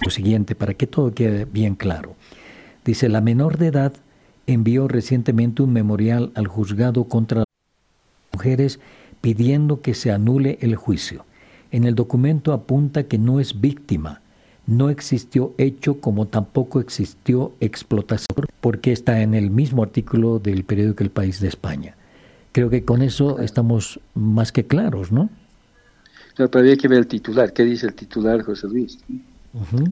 lo siguiente, para que todo quede bien claro. Dice, la menor de edad envió recientemente un memorial al juzgado contra las mujeres pidiendo que se anule el juicio. En el documento apunta que no es víctima, no existió hecho como tampoco existió explotación, porque está en el mismo artículo del periódico El País de España. Creo que con eso estamos más que claros, ¿no? Claro, pero había que ver el titular. ¿Qué dice el titular, José Luis?